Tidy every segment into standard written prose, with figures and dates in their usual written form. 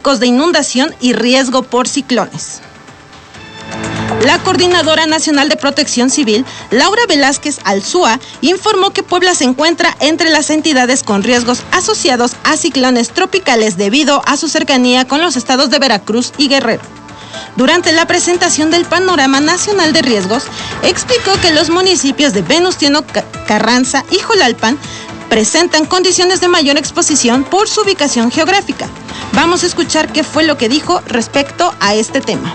críticos de inundación y riesgo por ciclones. La Coordinadora Nacional de Protección Civil, Laura Velázquez Alzúa, informó que Puebla se encuentra entre las entidades con riesgos asociados a ciclones tropicales debido a su cercanía con los estados de Veracruz y Guerrero. Durante la presentación del Panorama Nacional de Riesgos, explicó que los municipios de Venustiano Carranza y Jolalpan presentan condiciones de mayor exposición por su ubicación geográfica. Vamos a escuchar qué fue lo que dijo respecto a este tema.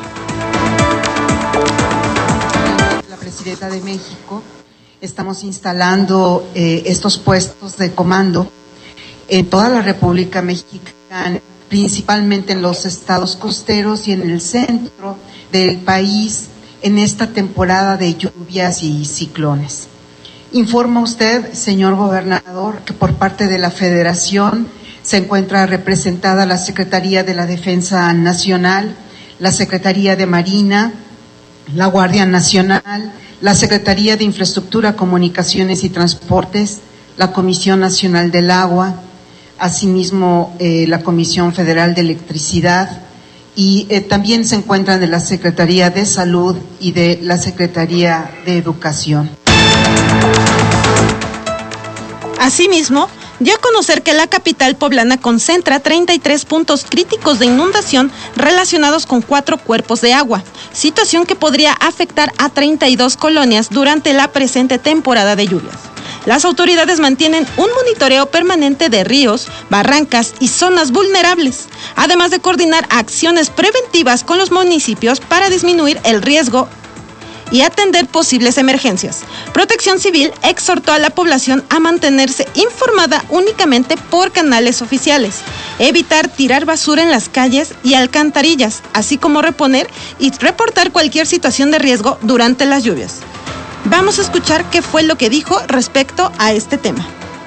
La Presidenta de México, estamos instalando estos puestos de comando en toda la República Mexicana, principalmente en los estados costeros y en el centro del país en esta temporada de lluvias y ciclones. Informa usted, señor gobernador, que por parte de la Federación se encuentra representada la Secretaría de la Defensa Nacional, la Secretaría de Marina, la Guardia Nacional, la Secretaría de Infraestructura, Comunicaciones y Transportes, la Comisión Nacional del Agua, asimismo la Comisión Federal de Electricidad, y también se encuentran de la Secretaría de Salud y de la Secretaría de Educación. Asimismo, dio a conocer que la capital poblana concentra 33 puntos críticos de inundación relacionados con 4 cuerpos de agua, situación que podría afectar a 32 colonias durante la presente temporada de lluvias. Las autoridades mantienen un monitoreo permanente de ríos, barrancas y zonas vulnerables, además de coordinar acciones preventivas con los municipios para disminuir el riesgo y atender posibles emergencias. Protección Civil exhortó a la población a mantenerse informada únicamente por canales oficiales, evitar tirar basura en las calles y alcantarillas, así como reponer y reportar cualquier situación de riesgo durante las lluvias. Vamos a escuchar qué fue lo que dijo respecto a este tema.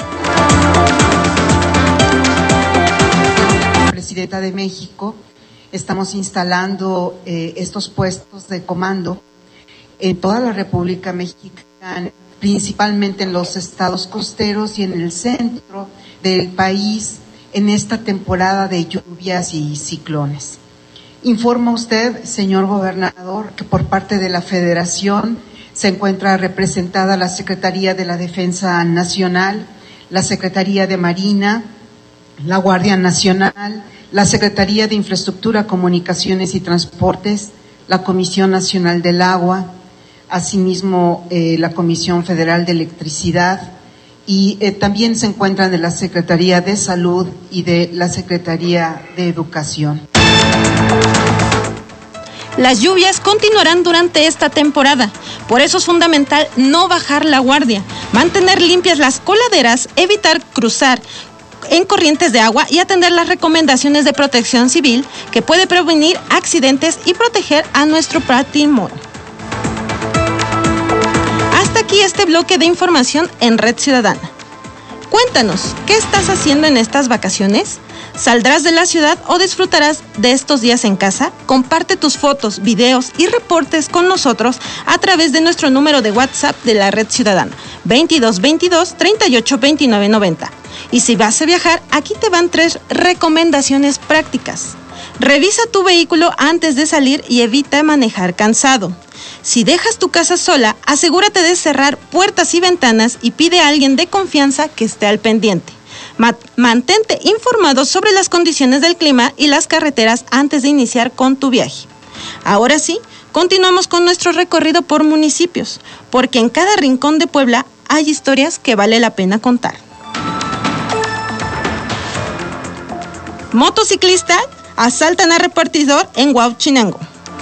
Presidenta de México, estamos instalando estos puestos de comando en toda la República Mexicana, principalmente en los estados costeros y en el centro del país en esta temporada de lluvias y ciclones. Informa usted, señor gobernador, que por parte de la Federación se encuentra representada la Secretaría de la Defensa Nacional, la Secretaría de Marina, la Guardia Nacional, la Secretaría de Infraestructura, Comunicaciones y Transportes, la Comisión Nacional del Agua, asimismo la Comisión Federal de Electricidad, y también se encuentran de la Secretaría de Salud y de la Secretaría de Educación. Las lluvias continuarán durante esta temporada, por eso es fundamental no bajar la guardia, mantener limpias las coladeras, evitar cruzar en corrientes de agua y atender las recomendaciones de Protección Civil que puede prevenir accidentes y proteger a nuestro patrimonio. Hasta aquí este bloque de información en Red Ciudadana. Cuéntanos, ¿qué estás haciendo en estas vacaciones? ¿Saldrás de la ciudad o disfrutarás de estos días en casa? Comparte tus fotos, videos y reportes con nosotros a través de nuestro número de WhatsApp de la Red Ciudadana, 2222 38 29 90. Y si vas a viajar, aquí te van 3 recomendaciones prácticas. Revisa tu vehículo antes de salir y evita manejar cansado. Si dejas tu casa sola, asegúrate de cerrar puertas y ventanas y pide a alguien de confianza que esté al pendiente. Mantente informado sobre las condiciones del clima y las carreteras antes de iniciar con tu viaje. Ahora sí, continuamos con nuestro recorrido por municipios, porque en cada rincón de Puebla hay historias que vale la pena contar. Motociclista asaltan a repartidor en Huauchinango.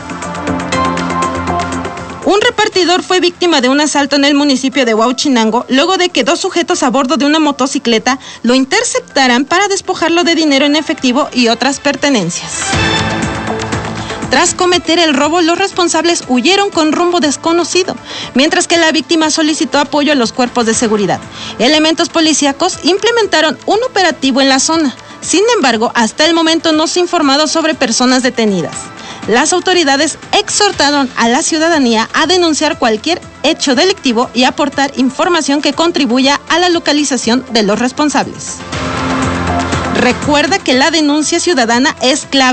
Un repartidor fue víctima de un asalto en el municipio de Huauchinango luego de que 2 sujetos a bordo de una motocicleta lo interceptaran para despojarlo de dinero en efectivo y otras pertenencias. Tras cometer el robo, los responsables huyeron con rumbo desconocido, mientras que la víctima solicitó apoyo a los cuerpos de seguridad. Elementos policíacos implementaron un operativo en la zona. Sin embargo, hasta el momento no se ha informado sobre personas detenidas. Las autoridades exhortaron a la ciudadanía a denunciar cualquier hecho delictivo y aportar información que contribuya a la localización de los responsables. Recuerda que la denuncia ciudadana es clave.